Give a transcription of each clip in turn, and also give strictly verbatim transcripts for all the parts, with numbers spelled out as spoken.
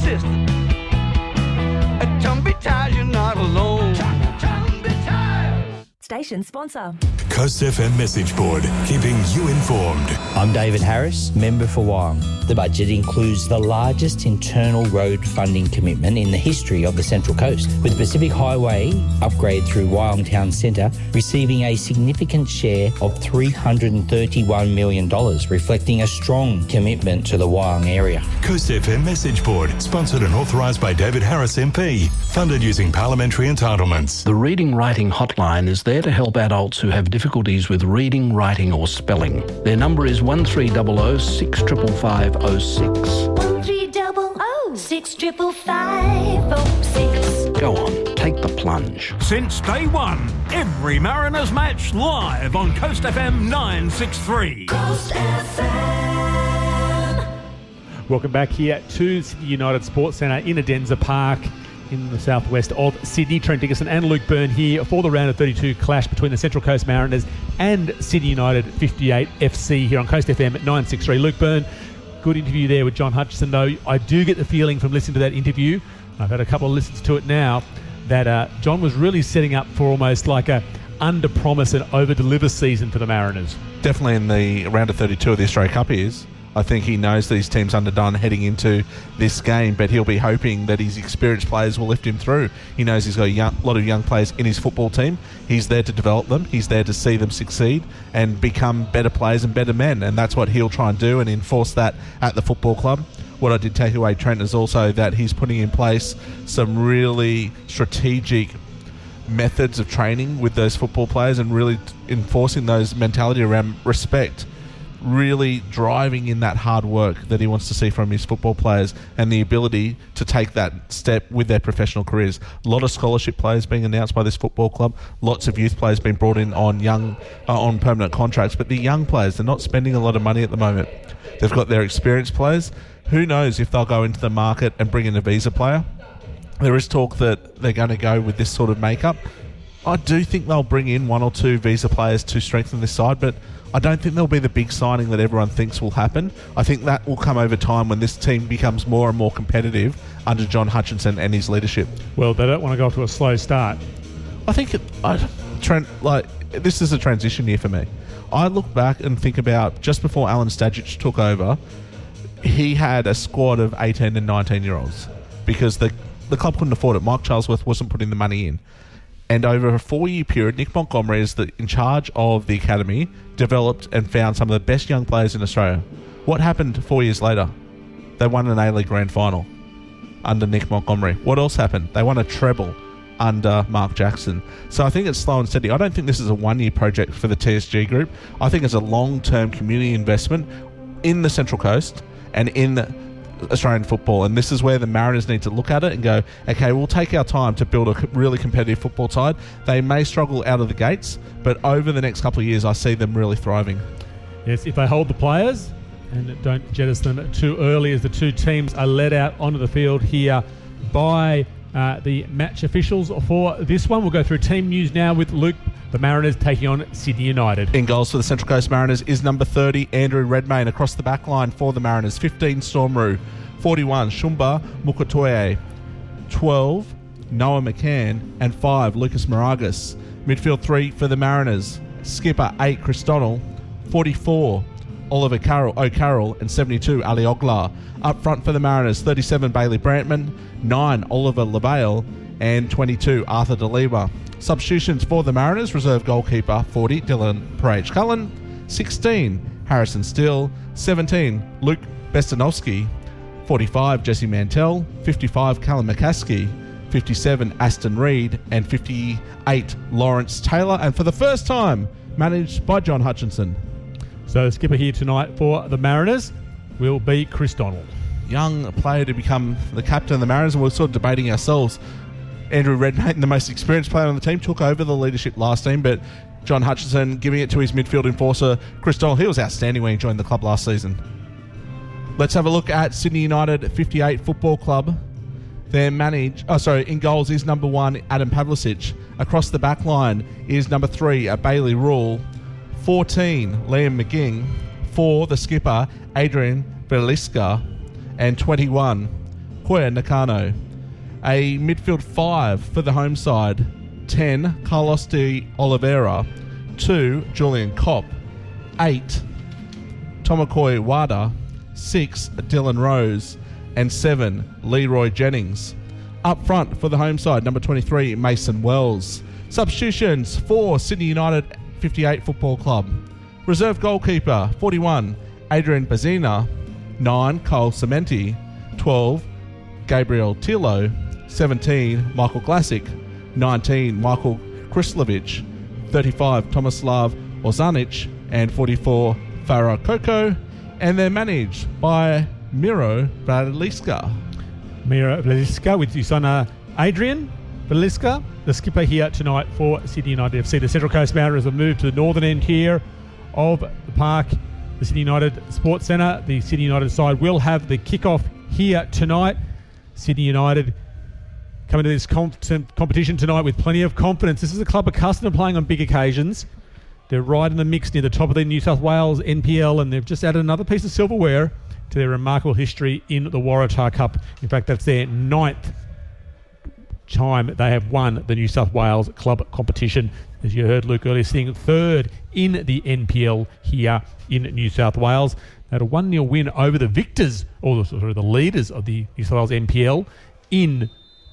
assist. At Jumpy Tires, you're not alone. Jumpy Tires. Station sponsor. Coast F M message board, keeping you informed. I'm David Harris, member for Wyong. The budget includes the largest internal road funding commitment in the history of the Central Coast, with Pacific Highway upgrade through Wyong Town Centre receiving a significant share of three hundred thirty-one million dollars, reflecting a strong commitment to the Wyong area. Coast F M message board, sponsored and authorised by David Harris M P, funded using parliamentary entitlements. The Reading Writing Hotline is there to help adults who have difficulties with reading, writing or spelling. Their number is one three zero zero six five five five oh six. one three zero zero six five five five oh six. Go on, take the plunge. Since day one, every Mariners match live on Coast F M nine sixty-three. Coast F M. Welcome back here to Sydney United Sports Centre in Adenza Park in the southwest of Sydney. Trent Dickinson and Luke Byrne here for the round of thirty-two clash between the Central Coast Mariners and Sydney United fifty-eight F C here on Coast F M at nine sixty-three. Luke Byrne, good interview there with John Hutchison, though. I do get the feeling from listening to that interview, I've had a couple of listens to it now, that uh, John was really setting up for almost like a under-promise and over-deliver season for the Mariners. Definitely in the round of thirty-two of the Australia Cup he is. I think he knows these teams underdone heading into this game, but he'll be hoping that his experienced players will lift him through. He knows he's got a young, lot of young players in his football team. He's there to develop them. He's there to see them succeed and become better players and better men, and that's what he'll try and do and enforce that at the football club. What I did take away, Trent, is also that he's putting in place some really strategic methods of training with those football players and really enforcing those mentality around respect, really driving in that hard work that he wants to see from his football players and the ability to take that step with their professional careers. A lot of scholarship players being announced by this football club, lots of youth players being brought in on young uh, on permanent contracts, but the young players, they're not spending a lot of money at the moment. They've got their experienced players. Who knows if they'll go into the market and bring in a visa player. There is talk that they're going to go with this sort of makeup. I do think they'll bring in one or two visa players to strengthen this side, but I don't think there'll be the big signing that everyone thinks will happen. I think that will come over time when this team becomes more and more competitive under John Hutchison and his leadership. Well, they don't want to go off to a slow start. I think it, I, Trent, like this is a transition year for me. I look back and think about just before Alan Stajic took over, he had a squad of eighteen and nineteen year olds because the the club couldn't afford it. Mike Charlesworth wasn't putting the money in. And over a four-year period, Nick Montgomery is the, in charge of the academy, developed and found some of the best young players in Australia. What happened four years later? They won an A-League Grand Final under Nick Montgomery. What else happened? They won a treble under Mark Jackson. So I think it's slow and steady. I don't think this is a one-year project for the T S G group. I think it's a long-term community investment in the Central Coast and in Australian football, and this is where the Mariners need to look at it and go, okay, we'll take our time to build a really competitive football side. They may struggle out of the gates, but over the next couple of years I see them really thriving. Yes, if they hold the players and don't jettison them too early as the two teams are led out onto the field here by uh, the match officials for this one. We'll go through team news now with Luke. The Mariners taking on Sydney United. In goals for the Central Coast Mariners is number thirty, Andrew Redmayne. Across the back line for the Mariners, fifteen, Stormroo. forty-one, Shumba Mukotoye. twelve, Noah McCann. And five, Lucas Moragas. Midfield three for the Mariners. Skipper eight, Chris Donnell. forty-four, Oliver Carroll, O'Carroll. And seventy-two, Ali Oglar. Up front for the Mariners, thirty-seven, Bailey Brantman. nine, Oliver LaVale. And twenty-two, Arthur DeLiba. Substitutions for the Mariners, reserve goalkeeper forty, Dylan Parage Cullen. sixteen, Harrison Steele. seventeen, Luke Bestanowski. forty-five, Jesse Mantell. fifty-five, Callum McCaskey. fifty-seven, Aston Reed. And fifty-eight, Lawrence Taylor. And for the first time, managed by John Hutchison. So the skipper here tonight for the Mariners will be Chris Donnell. Young player to become the captain of the Mariners, and we're sort of debating ourselves. Andrew Redmayne, the most experienced player on the team, took over the leadership last team, but John Hutchison giving it to his midfield enforcer, Chris Donnell. He was outstanding when he joined the club last season. Let's have a look at Sydney United fifty-eight Football Club. Their manage, oh sorry, in goals is number one, Adam Pavlicic. Across the back line is number three, uh, Bailey Rule. fourteen, Liam McGing. four, the skipper, Adrian Beliska. And twenty-one, Koya Nakano. A midfield five for the home side, ten, Carlos de Oliveira. two, Julian Kopp. eight, Tomakoi Wada. six, Dylan Rose. And seven, Leroy Jennings. Up front for the home side, number twenty-three, Mason Wells. Substitutions for Sydney United fifty-eight Football Club. Reserve goalkeeper, forty-one, Adrian Bazina. nine, Cole Cementi. twelve, Gabriel Tilo. seventeen, Michael Glasic. nineteen, Michael Krislovich. thirty-five, Tomislav Ozanic. And forty-four, Farah Koko. And they're managed by Miro Bradliska. Miro Bradliska with his son uh, Adrian Bradliska, the skipper here tonight for Sydney United F C. The Central Coast Mariners have moved to the northern end here of the park, the Sydney United Sports Centre. The Sydney United side will have the kickoff here tonight. Sydney United coming to this com- competition tonight with plenty of confidence. This is a club accustomed to playing on big occasions. They're right in the mix near the top of the New South Wales N P L, and they've just added another piece of silverware to their remarkable history in the Waratah Cup. In fact, that's their ninth time they have won the New South Wales club competition. As you heard Luke earlier, sitting third in the N P L here in New South Wales. They had a one nil win over the victors, or sorry, the leaders of the New South Wales N P L in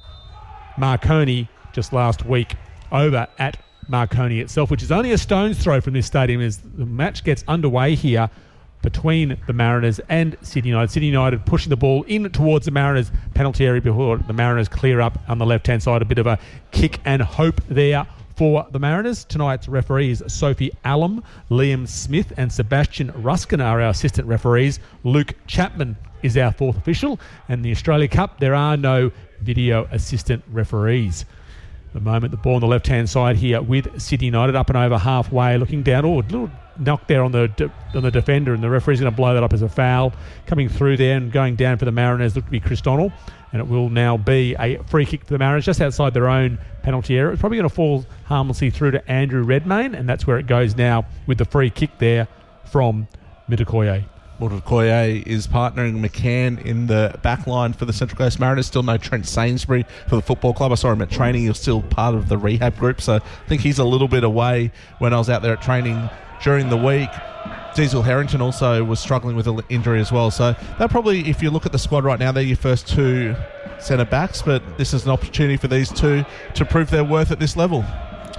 Marconi just last week over at Marconi itself, which is only a stone's throw from this stadium as the match gets underway here between the Mariners and Sydney United. Sydney United pushing the ball in towards the Mariners penalty area before the Mariners clear up on the left-hand side. A bit of a kick and hope there for the Mariners. Tonight's referees, Sophie Allum, Liam Smith and Sebastian Ruskin are our assistant referees. Luke Chapman is our fourth official. And the Australia Cup, there are no video assistant referees. At the moment, the ball on the left-hand side here with Sydney United up and over halfway, looking down. Oh, a little knock there on the de- on the defender, and the referee's going to blow that up as a foul. Coming through there and going down for the Mariners look to be Chris Donnell, and it will now be a free kick for the Mariners just outside their own penalty area. It's probably going to fall harmlessly through to Andrew Redmayne, and that's where it goes now with the free kick there from Mitakoye. Mitakoye is partnering McCann in the back line for the Central Coast Mariners. Still no Trent Sainsbury for the football club. I saw him at training. He was still part of the rehab group, so I think he's a little bit away when I was out there at training during the week. Diesel Harrington also was struggling with an injury as well. So they're probably, if you look at the squad right now, they're your first two centre-backs, but this is an opportunity for these two to prove their worth at this level.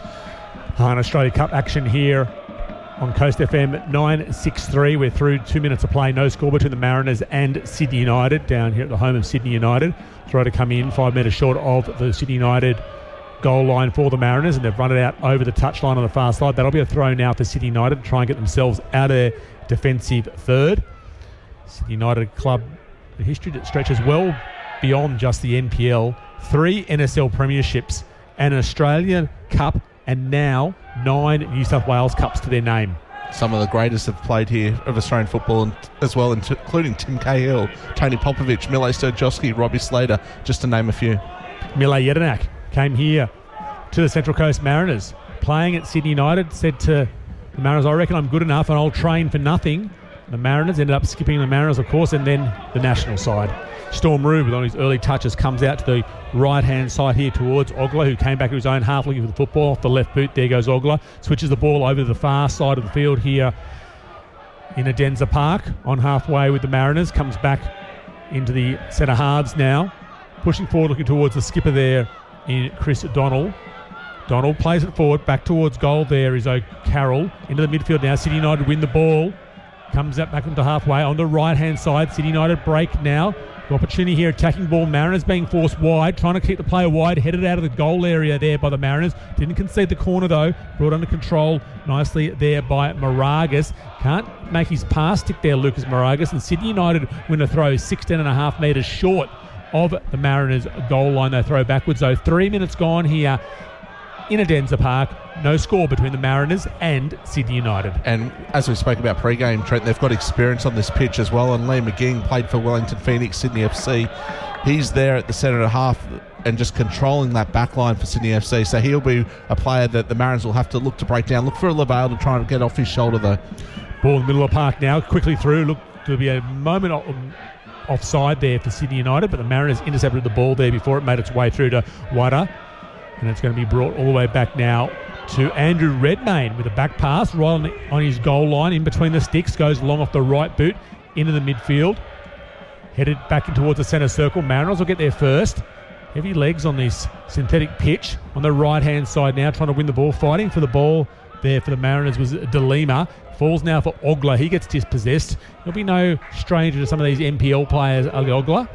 An Australia Cup action here on Coast F M nine sixty-three. We're through two minutes of play. No score between the Mariners and Sydney United down here at the home of Sydney United. Throw to come in five metres short of the Sydney United goal line for the Mariners, and they've run it out over the touchline on the far side. That'll be a throw now for Sydney United to try and get themselves out of their defensive third. Sydney United club, a history that stretches well beyond just the N P L. Three N S L premierships, an Australian Cup, and now nine New South Wales Cups to their name. Some of the greatest have played here of Australian football, and as well, including Tim Cahill, Tony Popovich, Mile Sturjovski, Robbie Slater, just to name a few. Mile Jedinak came here to the Central Coast Mariners, playing at Sydney United, said to the Mariners, I reckon I'm good enough and I'll train for nothing. The Mariners ended up skipping the Mariners, of course, and then the national side. Storm Rube, on his early touches, comes out to the right-hand side here towards Ogler, who came back to his own half looking for the football. Off the left boot, there goes Ogler. Switches the ball over to the far side of the field here in Adenza Park, on halfway with the Mariners. Comes back into the centre halves now. Pushing forward, looking towards the skipper there in Chris Donnell. Donnell plays it forward, back towards goal. There is O'Carroll. Into the midfield now. City United win the ball. Comes up back into halfway on the right-hand side. City United break now. The opportunity here, attacking ball. Mariners being forced wide, trying to keep the player wide, headed out of the goal area there by the Mariners. Didn't concede the corner though. Brought under control nicely there by Moragas. Can't make his pass stick there, Lucas Moragas. And Sydney United win a throw sixteen and a half metres short of the Mariners goal line. They throw backwards though. Three minutes gone here in Adenza Park. No score between the Mariners and Sydney United. And as we spoke about pre-game, Trent, they've got experience on this pitch as well. And Liam McGing played for Wellington Phoenix, Sydney F C. He's there at the centre and a half and just controlling that back line for Sydney F C. So he'll be a player that the Mariners will have to look to break down. Look for a Lavale to try and get off his shoulder though. Ball in the middle of the park now, quickly through. Look, there'll be a moment of offside there for Sydney United, but the Mariners intercepted the ball there before it made its way through to Wada. And it's going to be brought all the way back now to Andrew Redmayne with a back pass right on, the, on his goal line in between the sticks, goes long off the right boot into the midfield. Headed back in towards the centre circle. Mariners will get there first. Heavy legs on this synthetic pitch on the right-hand side now, trying to win the ball. Fighting for the ball there for the Mariners was De Lima. Falls now for Ogler. He gets dispossessed. He'll be no stranger to some of these N P L players, Ali Ogler.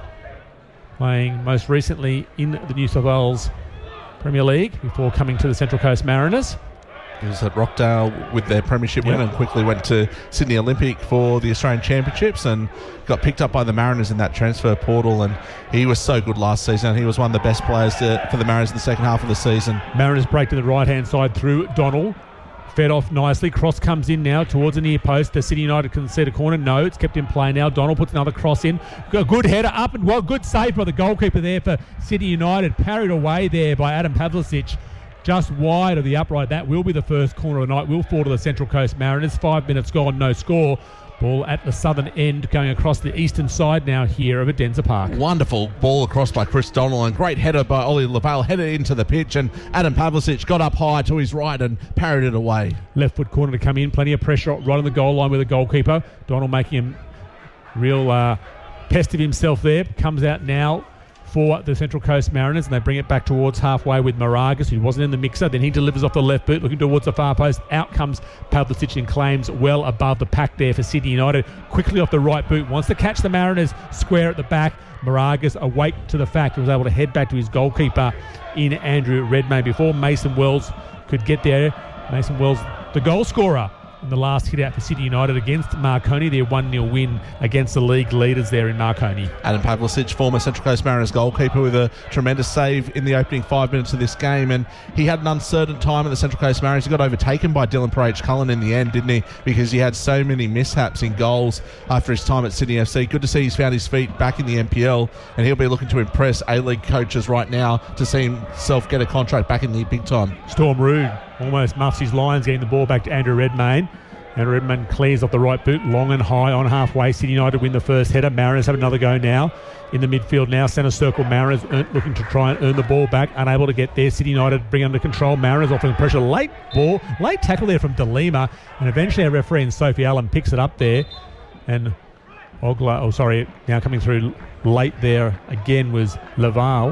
Playing most recently in the New South Wales Premier League before coming to the Central Coast Mariners. He was at Rockdale with their premiership Yep. win and quickly went to Sydney Olympic for the Australian Championships and got picked up by the Mariners in that transfer portal, and he was so good last season. He was one of the best players to, for the Mariners in the second half of the season. Mariners break to the right-hand side through Donald. Fed off nicely. Cross comes in now towards the near post. The City United can see the corner. No, it's kept in play now. Donald puts another cross in. A good header up and well, good save by the goalkeeper there for City United. Parried away there by Adam Pavlicic. Just wide of the upright. That will be the first corner of the night. Will fall to the Central Coast Mariners. Five minutes gone, no score. Ball at the southern end, going across the eastern side now here of Adenza Park. Wonderful ball across by Chris Donald and great header by Ollie Lavale. Headed into the pitch and Adam Pavlicic got up high to his right and parried it away. Left foot corner to come in. Plenty of pressure right on the goal line with the goalkeeper. Donald making him real uh, pest of himself there. Comes out now for the Central Coast Mariners, and they bring it back towards halfway with Moragas, who wasn't in the mixer. Then he delivers off the left boot, looking towards the far post. Out comes Pavlicic and claims well above the pack there for Sydney United. Quickly off the right boot, wants to catch the Mariners square at the back. Moragas, awake to the fact, was able to head back to his goalkeeper in Andrew Redmayne before Mason Wells could get there. Mason Wells, the goal scorer in the last hit out for City United against Marconi, their one nil win against the league leaders there in Marconi. Adam Pavlicic, former Central Coast Mariners goalkeeper, with a tremendous save in the opening five minutes of this game, and he had an uncertain time at the Central Coast Mariners. He got overtaken by Dylan Parage Cullen in the end, didn't he? Because he had so many mishaps in goals after his time at Sydney F C. Good to see he's found his feet back in the N P L, and he'll be looking to impress A-League coaches right now to see himself get a contract back in the big time. Storm Rood almost muffs his lines, getting the ball back to Andrew Redmayne. Andrew Redmayne clears off the right boot, long and high on halfway. City United win the first header. Mariners have another go now. In the midfield now, centre circle. Mariners earn, looking to try and earn the ball back. Unable to get there. City United bring under control. Mariners offering pressure. Late ball, late tackle there from De Lima. And eventually our referee and Sophie Allen picks it up there. And Ogler, oh sorry, now coming through late there again was Laval.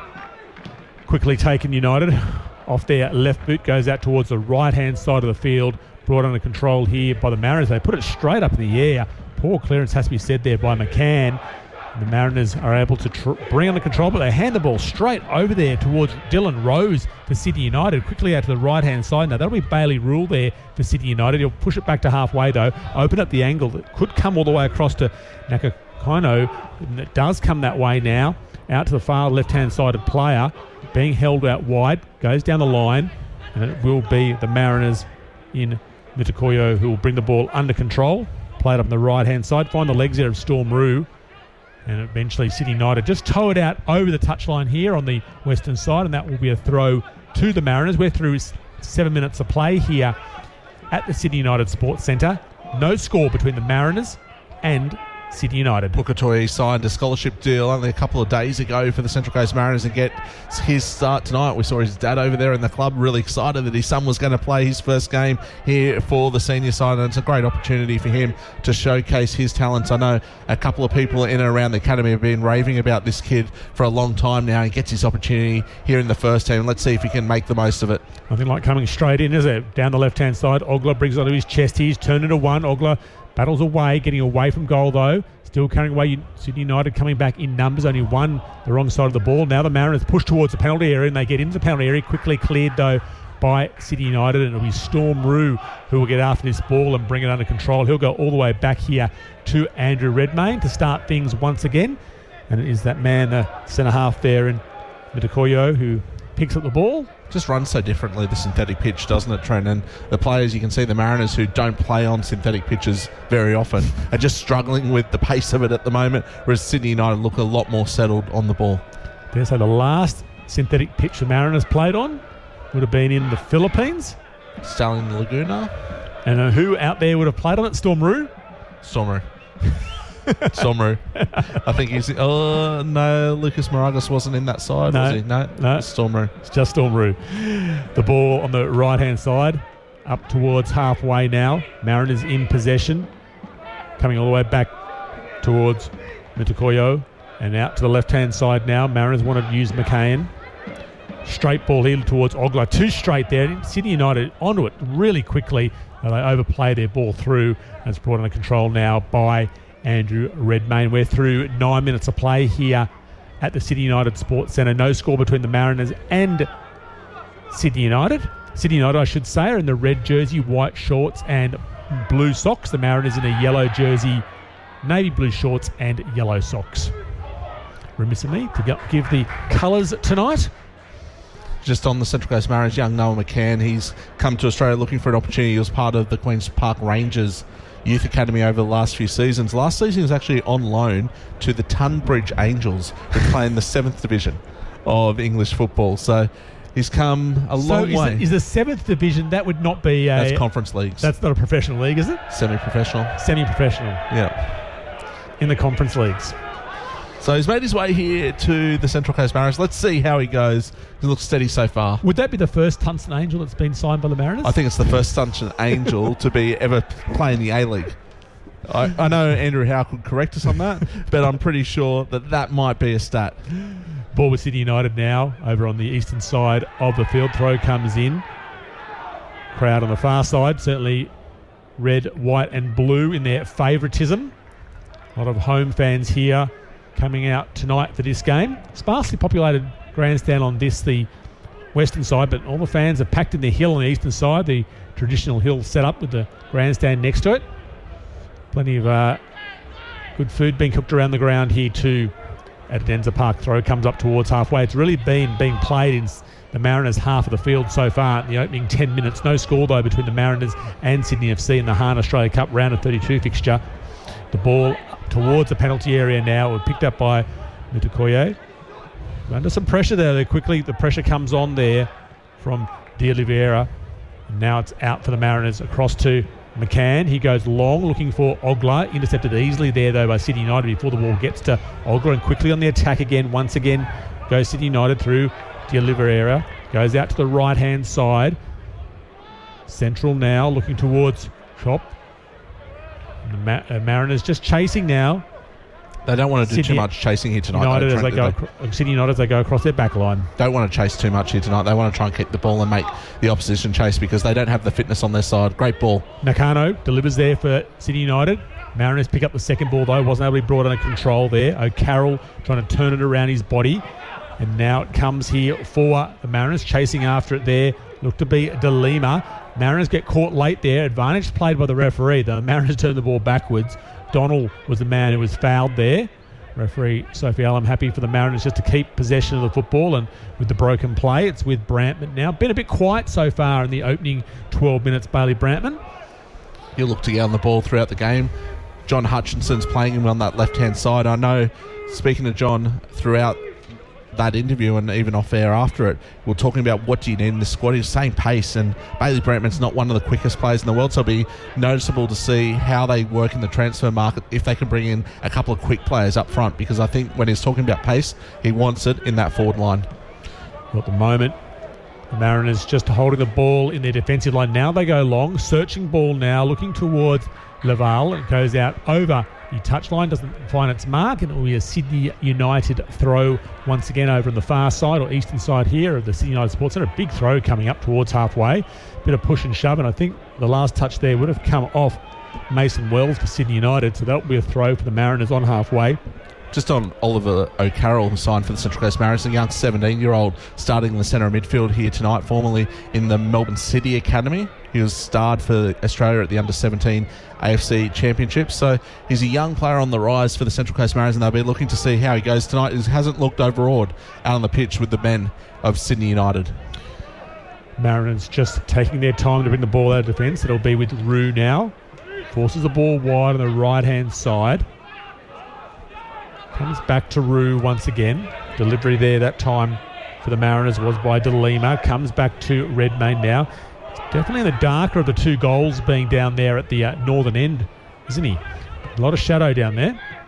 Quickly taken United. Off their left boot, goes out towards the right-hand side of the field. Brought under control here by the Mariners. They put it straight up in the air. Poor clearance has to be said there by McCann. The Mariners are able to tr- bring under control, but they hand the ball straight over there towards Dylan Rose for Sydney United. Quickly out to the right-hand side. Now, that'll be Bailey Rule there for Sydney United. He'll push it back to halfway, though. Open up the angle that could come all the way across to Nakakino. And it does come that way now. Out to the far left-hand sided player. Being held out wide. Goes down the line. And it will be the Mariners in Mitakoyo who will bring the ball under control. Play it up on the right-hand side. Find the legs there of Storm Roo. And eventually City United just tow it out over the touchline here on the western side, and that will be a throw to the Mariners. We're through seven minutes of play here at the Sydney United Sports Centre. No score between the Mariners and Sydney United. Pukatoy signed a scholarship deal only a couple of days ago for the Central Coast Mariners and get his start tonight. We saw his dad over there in the club really excited that his son was going to play his first game here for the senior side, and it's a great opportunity for him to showcase his talents. I know a couple of people in and around the academy have been raving about this kid for a long time now. He gets his opportunity here in the first team. Let's see if he can make the most of it. Nothing like coming straight in, is it? Down the left-hand side, Ogler brings it onto his chest. He's turned into one. Ogler battles away, getting away from goal though. Still carrying away. Sydney United coming back in numbers. Only one the wrong side of the ball. Now the Mariners push towards the penalty area and they get into the penalty area. Quickly cleared though by Sydney United, and it'll be Storm Roo who will get after this ball and bring it under control. He'll go all the way back here to Andrew Redmayne to start things once again. And it is that man, the centre half there in Mitakoyo, who picks up the ball. Just runs so differently, the synthetic pitch, doesn't it, Trent? And the players, you can see the Mariners who don't play on synthetic pitches very often are just struggling with the pace of it at the moment, whereas Sydney United look a lot more settled on the ball. Yeah, so the last synthetic pitch the Mariners played on would have been in the Philippines. Stallion Laguna. And uh, who out there would have played on it? Storm Roo? Storm Roo. Stormroo. I think he's... Oh, no, Lucas Maragos wasn't in that side, No, was he? No, no. it's Stormroo. It's just Stormroo. The ball on the right-hand side, up towards halfway now. Mariners in possession. Coming all the way back towards Mitakoyo. And out to the left-hand side now. Mariners want to use McCann. Straight ball here towards Ogler. Two straight there. Sydney United onto it really quickly. And they overplay their ball through. And it's brought under control now by Andrew Redmayne. We're through nine minutes of play here at the Sydney United Sports Centre. No score between the Mariners and Sydney United. Sydney United, I should say, are in the red jersey, white shorts and blue socks. The Mariners in a yellow jersey, navy blue shorts and yellow socks. Remiss of me to give the colours tonight. Just on the Central Coast Mariners, young Noah McCann, he's come to Australia looking for an opportunity. He was part of the Queen's Park Rangers Youth Academy over the last few seasons. Last season he was actually on loan to the Tunbridge Angels, who play in the seventh division of English football. So he's come a So long is way. the, is the seventh division, that would not be a... That's conference leagues. That's not a professional league, is it? Semi-professional. Semi-professional. Yeah. In the conference leagues. So he's made his way here to the Central Coast Mariners. Let's see how he goes. He looks steady so far. Would that be the first Tungsten Angel that's been signed by the Mariners? I think it's the first Tungsten Angel to be ever play in the A-League. I, I know Andrew Howe could correct us on that, but I'm pretty sure that that might be a stat. Ball with Sydney United now over on the eastern side of the field. Throw comes in. Crowd on the far side, certainly red, white and blue in their favouritism. A lot of home fans here coming out tonight for this game. Sparsely populated grandstand on this, the western side, but all the fans are packed in the hill on the eastern side, the traditional hill set up with the grandstand next to it. Plenty of uh, good food being cooked around the ground here too at Denza Park. Throw comes up towards halfway. It's really been being played in the Mariners half of the field so far in the opening ten minutes. No score though between the Mariners and Sydney F C in the Hahn Australia Cup round of thirty-two fixture. The ball towards the penalty area now. It picked up by Mitakoye. Under some pressure there, there quickly. The pressure comes on there from De Oliveira. And now it's out for the Mariners across to McCann. He goes long looking for Ogler. Intercepted easily there though by Sydney United before the ball gets to Ogler. And quickly on the attack again. Once again goes Sydney United through De Oliveira. Goes out to the right hand side. Central now looking towards Chop. The Ma- uh, Mariners just chasing now. They don't want to do Sydney too much chasing here tonight. United though, as they Trent, go, acro- Sydney United as they go across their back line. don't want to chase too much here tonight. They want to try and keep the ball and make the opposition chase because they don't have the fitness on their side. Great ball. Nakano delivers there for Sydney United. Mariners pick up the second ball though. Wasn't able to be brought under control there. O'Carroll trying to turn it around his body. And now it comes here for the Mariners. Chasing after it there. Looked to be De Lima. Mariners get caught late there. Advantage played by the referee. The Mariners turn the ball backwards. Donald was the man who was fouled there. Referee Sophie Allen happy for the Mariners just to keep possession of the football, and with the broken play it's with Brantman now. Been a bit quiet so far in the opening twelve minutes, Bailey Brantman. He'll look to get on the ball throughout the game. John Hutchinson's playing him on that left-hand side. I know, speaking to John throughout that interview and even off air after it, we're talking about what do you need in the squad. He's saying pace, and Bailey Brantman's not one of the quickest players in the world, so it'll be noticeable to see how they work in the transfer market if they can bring in a couple of quick players up front, because I think when he's talking about pace, he wants it in that forward line. Well, at the moment, the Mariners just holding the ball in their defensive line. Now they go long, searching ball now, looking towards Laval. It goes out over the touchline, doesn't find its mark, and it will be a Sydney United throw once again over on the far side or eastern side here of the Sydney United Sports Centre. A big throw coming up towards halfway. Bit of push and shove, and I think the last touch there would have come off Mason Wells for Sydney United, so that will be a throw for the Mariners on halfway. Just on Oliver O'Carroll, who signed for the Central Coast Mariners, a young seventeen-year-old starting in the centre of midfield here tonight, formerly in the Melbourne City Academy. He was starred for Australia at the under seventeen A F C Championship. So he's a young player on the rise for the Central Coast Mariners, and they'll be looking to see how he goes tonight. He hasn't looked overawed out on the pitch with the men of Sydney United. Mariners just taking their time to bring the ball out of defence. It'll be with Rue now. Forces the ball wide on the right-hand side. Comes back to Rue once again. Delivery there that time for the Mariners was by De Lima. Comes back to Redmayne now. It's definitely the darker of the two goals being down there at the uh, northern end, isn't he? A lot of shadow down there.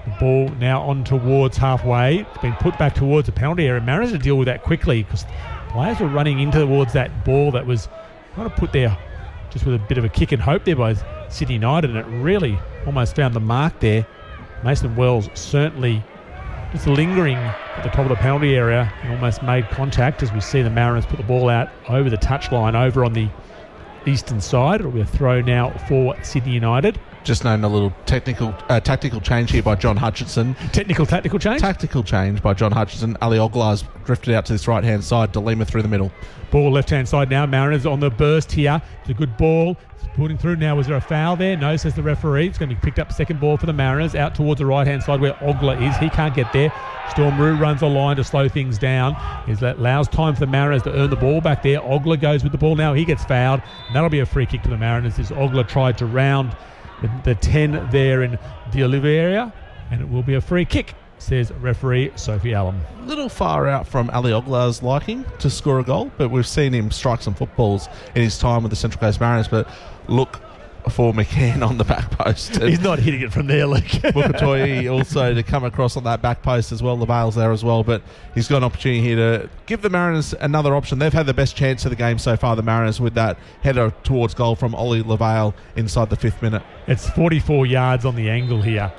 The ball now on towards halfway. It's been put back towards the penalty area. Mariners to deal with that quickly because players were running in towards that ball that was kind of put there just with a bit of a kick and hope there by Sydney United, and it really almost found the mark there. Mason Wells certainly just lingering at the top of the penalty area and almost made contact as we see the Mariners put the ball out over the touchline over on the eastern side. It'll be a throw now for Sydney United. Just known a little technical, uh, tactical change here by John Hutchinson. Technical, tactical change? Tactical change by John Hutchinson. Ali Oglar's drifted out to this right-hand side. DeLima through the middle. Ball left-hand side now. Mariners on the burst here. It's a good ball. It's putting through now. Was there a foul there? No, says the referee. It's going to be picked up. Second ball for the Mariners out towards the right-hand side where Ogler is. He can't get there. Storm Roo runs a line to slow things down. Is that allows time for the Mariners to earn the ball back there. Ogler goes with the ball now. He gets fouled. And that'll be a free kick to the Mariners as Ogler tried to round the, the ten there in the Olivier area. And it will be a free kick, says referee Sophie Allen. A little far out from Ali Oglar's liking to score a goal, but we've seen him strike some footballs in his time with the Central Coast Mariners. But look for McCann on the back post. He's not hitting it from there, Luke. Mukatoyi also to come across on that back post as well. LaVale's there as well, but he's got an opportunity here to give the Mariners another option. They've had the best chance of the game so far, the Mariners, with that header towards goal from Ollie LaVale inside the fifth minute. It's forty-four yards on the angle here.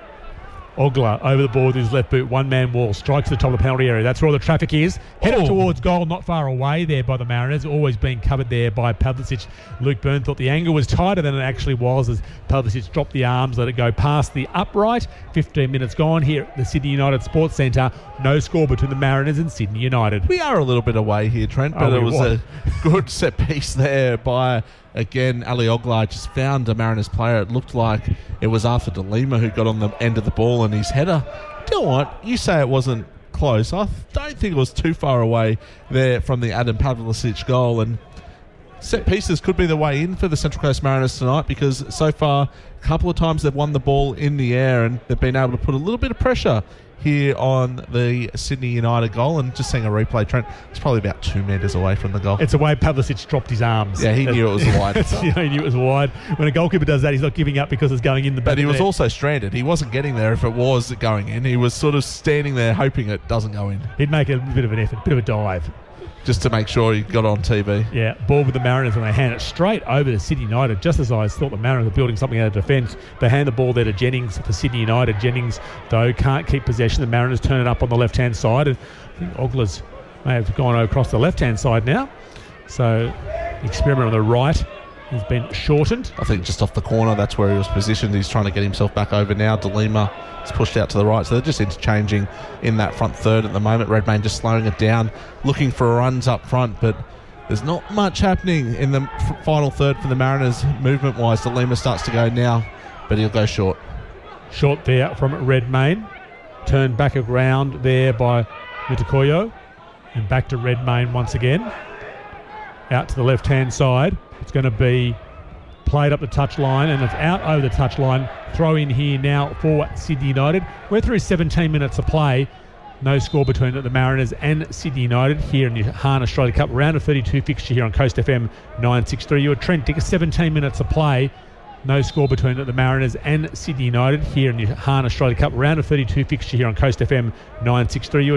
Ogler over the ball with his left boot, one-man wall, strikes the top of the penalty area. That's where all the traffic is. Headed Oh. towards goal, not far away there by the Mariners. Always being covered there by Pavlicic. Luke Byrne thought the angle was tighter than it actually was as Pavlicic dropped the arms, let it go past the upright. fifteen minutes gone here at the Sydney United Sports Centre. No score between the Mariners and Sydney United. We are a little bit away here, Trent, but Oh, it we was what? a good set piece there by, again, Ali Oglar. Just found a Mariners player. It looked like it was Arthur DeLima who got on the end of the ball and his header. You know what? You say it wasn't close. I don't think it was too far away there from the Adam Pavlicic goal. And set pieces could be the way in for the Central Coast Mariners tonight, because so far a couple of times they've won the ball in the air and they've been able to put a little bit of pressure here on the Sydney United goal. And just seeing a replay, Trent, it's probably about two metres away from the goal. It's the way Pavlicic dropped his arms. Yeah, he knew it was wide. You know, he knew it was wide. When a goalkeeper does that, he's not giving up because it's going in the back. But he of was the net. also stranded. He wasn't getting there if it was going in. He was sort of standing there hoping it doesn't go in, He'd make a bit of an effort, bit of a dive. just to make sure he got on T V. Yeah, ball with the Mariners and they hand it straight over to Sydney United. Just as I thought the Mariners were building something out of defence, they hand the ball there to Jennings for Sydney United. Jennings, though, can't keep possession. The Mariners turn it up on the left-hand side. And I think Ogler's may have gone across the left-hand side now. So the experiment on the right has been shortened. I think just off the corner, that's where he was positioned. He's trying to get himself back over now. DeLima is pushed out to the right. So they're just interchanging in that front third at the moment. Redmayne just slowing it down, looking for runs up front, but there's not much happening in the f- final third for the Mariners movement-wise. DeLima starts to go now, but he'll go short. Short there from Redmayne. Turned back around there by Mitakoyo. And back to Redmayne once again. Out to the left-hand side. It's going to be played up the touchline, and it's out over the touchline. Throw in here now for Sydney United. We're through seventeen minutes of play. No score between the Mariners and Sydney United here in the Hahn Australia Cup. Round of thirty-two fixture here on Coast F M nine sixty-three. You were Trent Dicker, seventeen minutes of play. No score between the Mariners and Sydney United here in the Hahn Australia Cup. Round of thirty-two fixture here on Coast F M nine sixty-three.